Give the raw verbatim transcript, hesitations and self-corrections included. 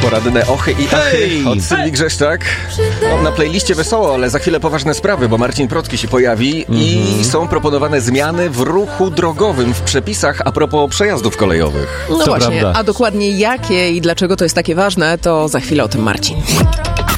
Poradne ochy i achy Hej! od Sylwii Grzeszczak. No, na playliście wesoło, ale za chwilę poważne sprawy, bo Marcin Protki się pojawi mm-hmm. i są proponowane zmiany w ruchu drogowym, w przepisach a propos przejazdów kolejowych. No To właśnie, prawda. a dokładnie jakie i dlaczego to jest takie ważne, to za chwilę o tym Marcin.